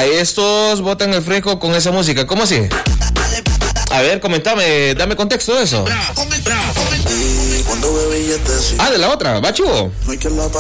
A estos botan el fresco con esa música. ¿Cómo así? A ver, comentame, dame contexto de eso. Ah, de la otra, va chivo.